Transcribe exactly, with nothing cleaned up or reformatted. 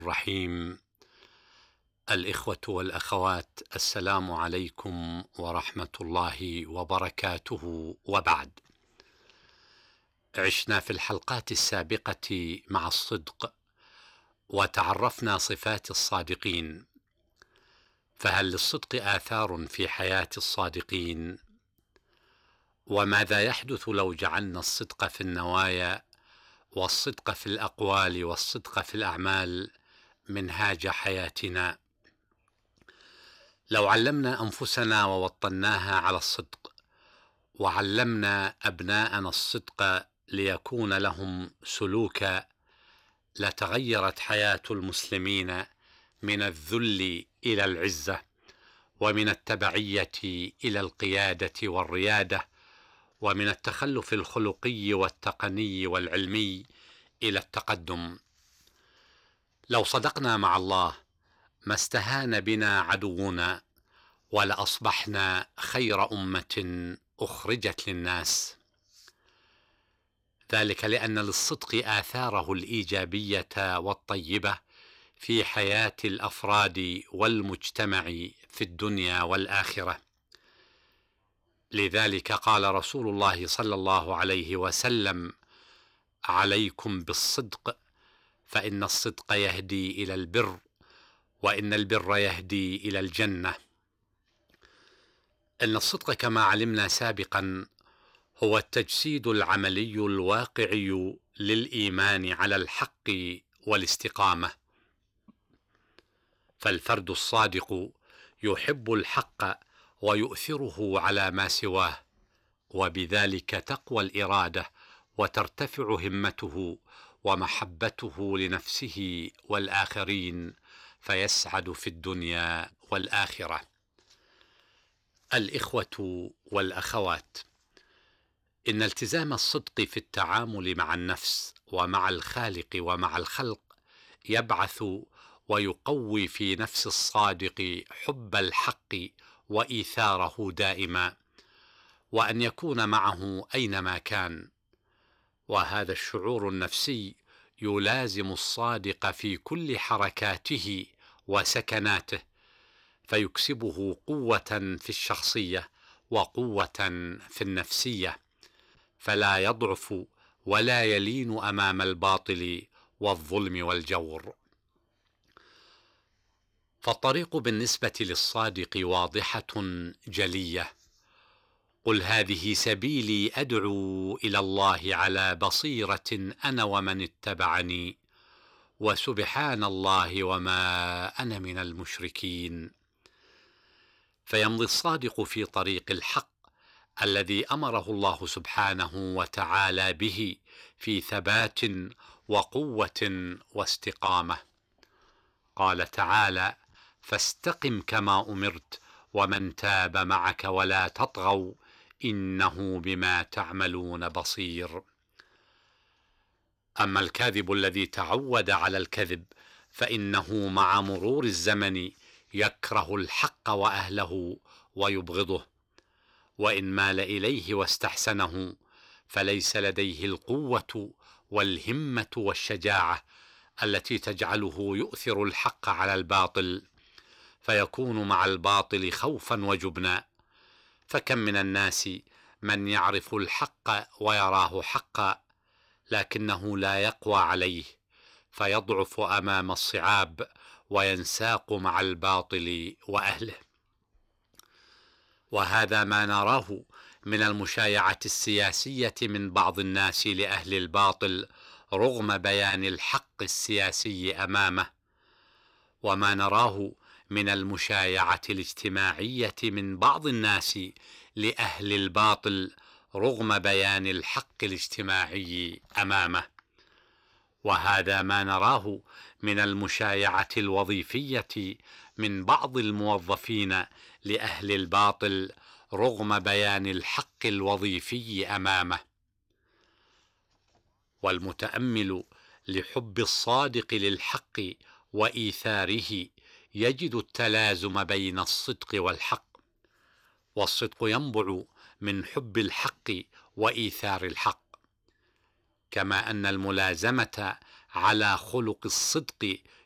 الرحيم. الإخوة والأخوات، السلام عليكم ورحمة الله وبركاته، وبعد. عشنا في الحلقات السابقة مع الصدق وتعرفنا صفات الصادقين، فهل للصدق آثار في حياة الصادقين؟ وماذا يحدث لو جعلنا الصدق في النوايا والصدق في الأقوال والصدق في الأعمال منهاج حياتنا؟ لو علمنا أنفسنا ووطناها على الصدق، وعلمنا أبناءنا الصدق ليكون لهم سلوكا، لتغيرت حياة المسلمين من الذل إلى العزة، ومن التبعية إلى القيادة والريادة، ومن التخلف الخلقي والتقني والعلمي إلى التقدم. لو صدقنا مع الله ما استهان بنا عدونا، ولأصبحنا خير أمة أخرجت للناس. ذلك لأن للصدق آثاره الإيجابية والطيبة في حياة الأفراد والمجتمع في الدنيا والآخرة. لذلك قال رسول الله صلى الله عليه وسلم: عليكم بالصدق، فإن الصدق يهدي إلى البر، وإن البر يهدي إلى الجنة. إن الصدق كما علمنا سابقا هو التجسيد العملي الواقعي للإيمان على الحق والاستقامة. فالفرد الصادق يحب الحق ويؤثره على ما سواه، وبذلك تقوى الإرادة وترتفع همته ومحبته لنفسه والآخرين، فيسعد في الدنيا والآخرة. الإخوة والأخوات، إن التزام الصدق في التعامل مع النفس ومع الخالق ومع الخلق يبعث ويقوي في نفس الصادق حب الحق وإيثاره دائما، وأن يكون معه أينما كان. وهذا الشعور النفسي يلازم الصادق في كل حركاته وسكناته، فيكسبه قوة في الشخصية وقوة في النفسية، فلا يضعف ولا يلين أمام الباطل والظلم والجور. فالطريق بالنسبة للصادق واضحة جلية: قل هذه سبيلي أدعو إلى الله على بصيرة أنا ومن اتبعني، وسبحان الله وما أنا من المشركين. فيمضي الصادق في طريق الحق الذي أمره الله سبحانه وتعالى به في ثبات وقوة واستقامة. قال تعالى: فاستقم كما أمرت ومن تاب معك ولا تطغوا إنه بما تعملون بصير. أما الكاذب الذي تعود على الكذب فإنه مع مرور الزمن يكره الحق وأهله ويبغضه، وإن مال إليه واستحسنه فليس لديه القوة والهمة والشجاعة التي تجعله يؤثر الحق على الباطل، فيكون مع الباطل خوفا وجبنا. فكم من الناس من يعرف الحق ويراه حقا، لكنه لا يقوى عليه، فيضعف أمام الصعاب وينساق مع الباطل وأهله. وهذا ما نراه من المشايعة السياسية من بعض الناس لأهل الباطل رغم بيان الحق السياسي أمامه، وما نراه من المشايعة الاجتماعية من بعض الناس لأهل الباطل رغم بيان الحق الاجتماعي أمامه، وهذا ما نراه من المشايعة الوظيفية من بعض الموظفين لأهل الباطل رغم بيان الحق الوظيفي أمامه. والمتأمل لحب الصادق للحق وإيثاره يجد التلازم بين الصدق والحق، والصدق ينبع من حب الحق وإيثار الحق، كما أن الملازمة على خلق الصدق